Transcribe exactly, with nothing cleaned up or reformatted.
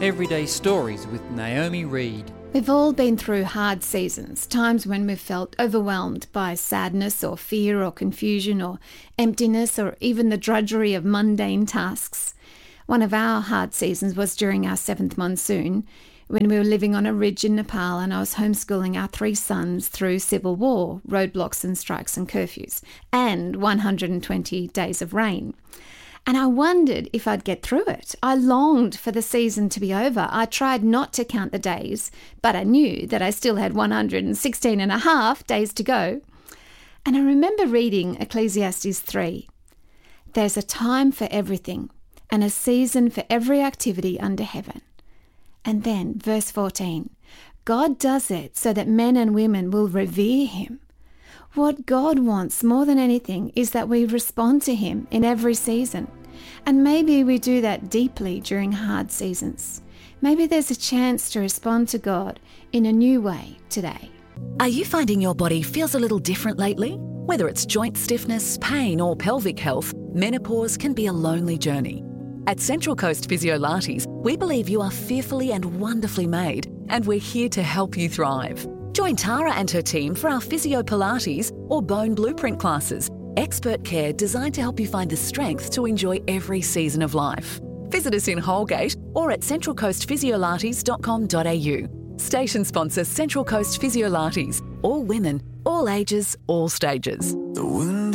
Everyday Stories with Naomi Reed. We've all been through hard seasons, times when we've felt overwhelmed by sadness or fear or confusion or emptiness or even the drudgery of mundane tasks. One of our hard seasons was during our seventh monsoon, when we were living on a ridge in Nepal and I was homeschooling our three sons through civil war, roadblocks and strikes and curfews, and one hundred twenty days of rain. And I wondered if I'd get through it. I longed for the season to be over. I tried not to count the days, but I knew that I still had one hundred sixteen and a half days to go. And I remember reading Ecclesiastes three. There's a time for everything and a season for every activity under heaven. And then verse fourteen, God does it so that men and women will revere him. What God wants more than anything is that we respond to him in every season. And maybe we do that deeply during hard seasons. Maybe there's a chance to respond to God in a new way today. Are you finding your body feels a little different lately? Whether it's joint stiffness, pain or pelvic health, menopause can be a lonely journey. At Central Coast Physiolates, we believe you are fearfully and wonderfully made, and we're here to help you thrive. Join Tara and her team for our Physio Pilates or Bone Blueprint classes, expert care designed to help you find the strength to enjoy every season of life. Visit us in Holgate or at central coast physiolates dot com dot a u. Station sponsor Central Coast Physiolates. All women, all ages, all stages.